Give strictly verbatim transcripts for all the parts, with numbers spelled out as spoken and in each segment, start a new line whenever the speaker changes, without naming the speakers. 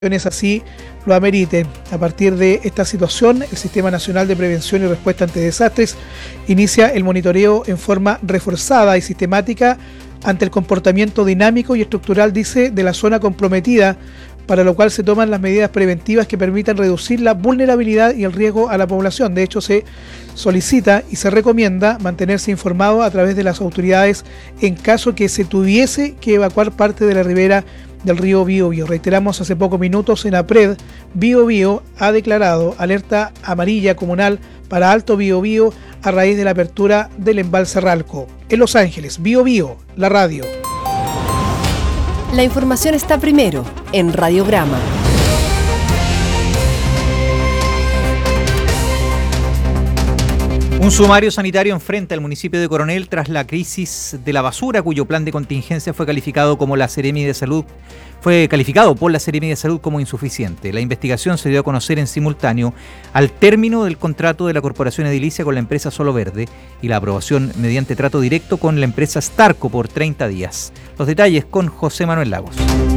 así lo ameriten. A partir de esta situación, el Sistema Nacional de Prevención y Respuesta ante Desastres inicia el monitoreo en forma reforzada y sistemática ante el comportamiento dinámico y estructural, dice, de la zona comprometida, para lo cual se toman las medidas preventivas que permitan reducir la vulnerabilidad y el riesgo a la población. De hecho, se solicita y se recomienda mantenerse informado a través de las autoridades en caso que se tuviese que evacuar parte de la ribera del río Biobío. Reiteramos, hace pocos minutos en APRED, Biobío ha declarado alerta amarilla comunal para Alto Biobío a raíz de la apertura del embalse Ralco. En Los Ángeles, Biobío, la radio.
La información está primero en Radiograma.
Un sumario sanitario enfrenta al municipio de Coronel tras la crisis de la basura, cuyo plan de contingencia fue calificado como la Seremi de Salud, fue calificado por la Seremi de Salud como insuficiente. La investigación se dio a conocer en simultáneo al término del contrato de la Corporación Edilicia con la empresa Solo Verde y la aprobación mediante trato directo con la empresa Starco por treinta días. Los detalles con José Manuel Lagos.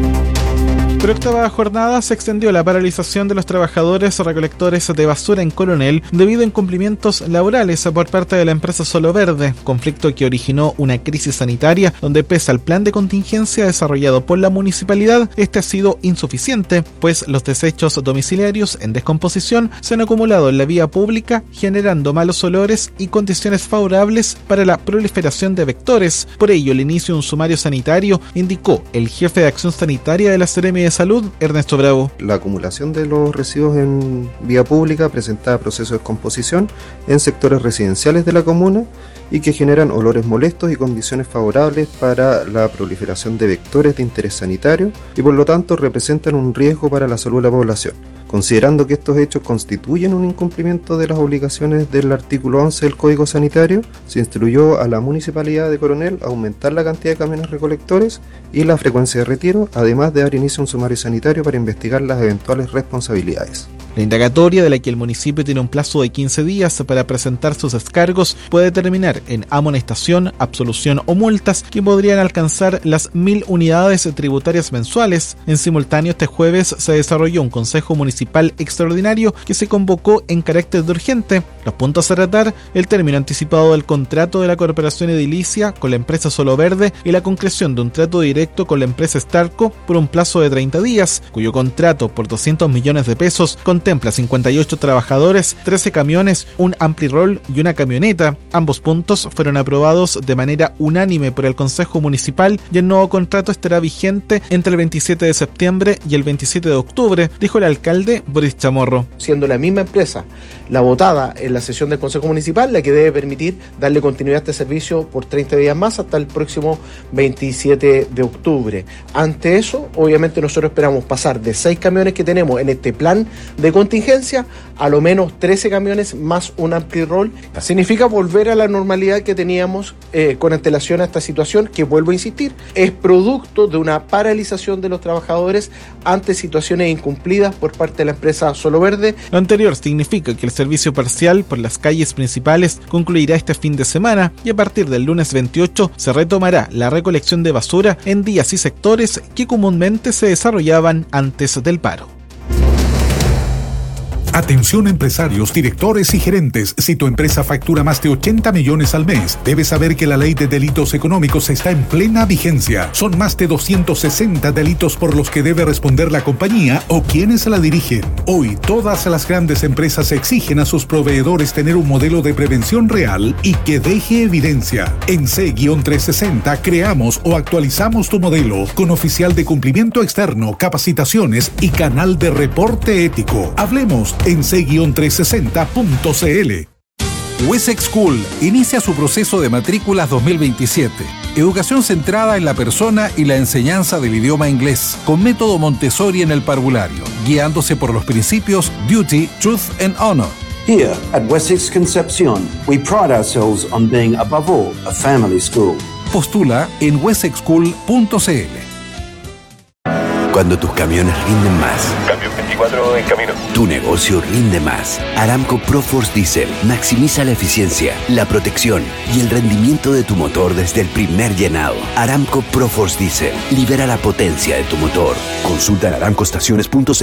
Por octava jornada se extendió la paralización de los trabajadores recolectores de basura en Coronel debido a incumplimientos laborales por parte de la empresa Solo Verde, conflicto que originó una crisis sanitaria donde, pese al plan de contingencia desarrollado por la municipalidad, este ha sido insuficiente, pues los desechos domiciliarios en descomposición se han acumulado en la vía pública, generando malos olores y condiciones favorables para la proliferación de vectores. Por ello, el inicio de un sumario sanitario, indicó el jefe de acción sanitaria de la Seremi de Salud, Ernesto Bravo.
La acumulación de los residuos en vía pública presenta procesos de descomposición en sectores residenciales de la comuna y que generan olores molestos y condiciones favorables para la proliferación de vectores de interés sanitario y por lo tanto representan un riesgo para la salud de la población. Considerando que estos hechos constituyen un incumplimiento de las obligaciones del artículo once del Código Sanitario, se instruyó a la Municipalidad de Coronel a aumentar la cantidad de camiones recolectores y la frecuencia de retiro, además de dar inicio a un sumario sanitario para investigar las eventuales responsabilidades.
La indagatoria, de la que el municipio tiene un plazo de quince días para presentar sus descargos, puede terminar en amonestación, absolución o multas que podrían alcanzar las mil unidades tributarias mensuales. En simultáneo, este jueves se desarrolló un consejo municipal extraordinario que se convocó en carácter de urgente. Los puntos a tratar: el término anticipado del contrato de la Corporación Edilicia con la empresa Solo Verde y la concreción de un trato directo con la empresa Starco por un plazo de treinta días, cuyo contrato por doscientos millones de pesos con contempla cincuenta y ocho trabajadores, trece camiones, un ampli-roll y una camioneta. Ambos puntos fueron aprobados de manera unánime por el Consejo Municipal y el nuevo contrato estará vigente entre el veintisiete de septiembre y el veintisiete de octubre, dijo el alcalde Boris Chamorro.
Siendo la misma empresa la votada en la sesión del Consejo Municipal, la que debe permitir darle continuidad a este servicio por treinta días más hasta el próximo veintisiete de octubre. Ante eso, obviamente nosotros esperamos pasar de seis camiones que tenemos en este plan de contingencia a lo menos trece camiones más un ampli-roll. Significa volver a la normalidad que teníamos eh, con antelación a esta situación, que, vuelvo a insistir, es producto de una paralización de los trabajadores ante situaciones incumplidas por parte de la empresa Solo Verde.
Lo anterior significa que el servicio parcial por las calles principales concluirá este fin de semana y a partir del lunes veintiocho se retomará la recolección de basura en días y sectores que comúnmente se desarrollaban antes del paro.
Atención empresarios, directores y gerentes. Si tu empresa factura más de ochenta millones al mes, debes saber que la ley de delitos económicos está en plena vigencia. Son más de doscientos sesenta delitos por los que debe responder la compañía o quienes la dirigen. Hoy, todas las grandes empresas exigen a sus proveedores tener un modelo de prevención real y que deje evidencia. En C trescientos sesenta creamos o actualizamos tu modelo con oficial de cumplimiento externo, capacitaciones y canal de reporte ético. Hablemos en c trescientos sesenta punto c l.
Wessex School inicia su proceso de matrículas dos mil veintisiete. Educación centrada en la persona y la enseñanza del idioma inglés, con método Montessori en el parvulario, guiándose por los principios Duty, Truth and Honor.
Here at Wessex Concepcion, we pride ourselves on being above all a family school.
Postula en wessex school punto c l.
Cuando tus camiones rinden más.
Camión veinticuatro en camino.
Tu negocio rinde más. Aramco ProForce Diesel maximiza la eficiencia, la protección y el rendimiento de tu motor desde el primer llenado. Aramco ProForce Diesel libera la potencia de tu motor. Consulta en aramcoestaciones punto c l.